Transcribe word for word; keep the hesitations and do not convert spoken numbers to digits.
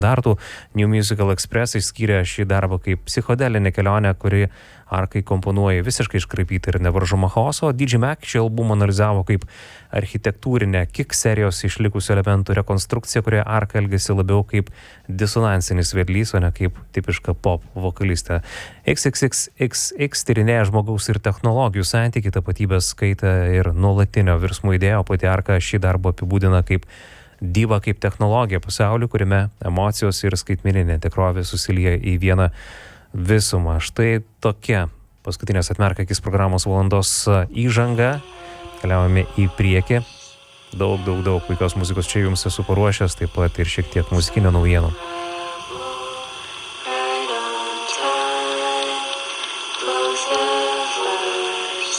standartų. New Musical Express išskyrė šį darbą kaip psichodelinę kelionę, kuri Arkai komponuoja visiškai iškraipytą ir nevaržomą chaosą, o D J Mac šį albumą analizavo kaip architektūrinę Kick serijos išlikusių elementų rekonstrukciją, kurioje Arka elgėsi labiau kaip disonansinis vedlys, o ne kaip tipiška pop vokalistė. X X X X X tyrinėja žmogaus ir technologijų santykį, tapatybės skaitą ir nuolatinio virsmo idėją, o pati Arka šį darbą apibūdina kaip diva, kaip technologija pasauliu, kuriame emocijos ir skaitmeninė tikrovė susilieja į vieną visumą. Štai tokia paskutinės Atmerk akis programos valandos įžanga. Keliaujame į priekį. Daug, daug, daug puikios muzikos čia jums esu paruošęs, taip pat ir šiek tiek muzikinio naujienų.